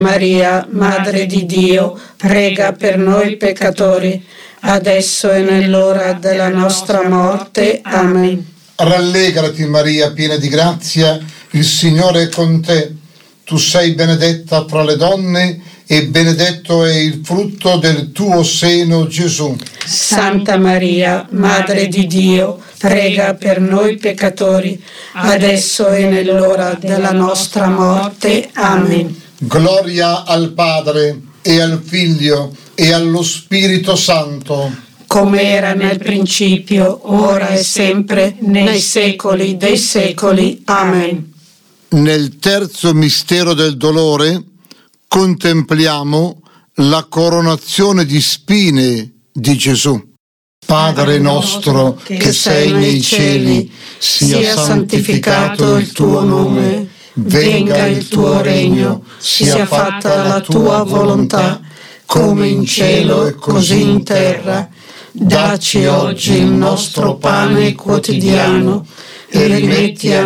Maria, Madre di Dio, prega per noi peccatori, adesso e nell'ora della nostra morte. Amen. Rallegrati Maria, piena di grazia, il Signore è con te. Tu sei benedetta fra le donne e benedetto è il frutto del tuo seno, Gesù. Santa Maria, Madre di Dio, prega per noi peccatori, adesso e nell'ora della nostra morte. Amen. Gloria al Padre e al Figlio e allo Spirito Santo, come era nel principio, ora e sempre, nei secoli dei secoli. Amen. Nel terzo mistero del dolore contempliamo la coronazione di spine di Gesù. Padre nostro che sei nei cieli, sia santificato il tuo nome, venga il tuo regno, sia fatta la tua volontà, come in cielo e così in terra. Dacci oggi il nostro pane quotidiano e rimetti a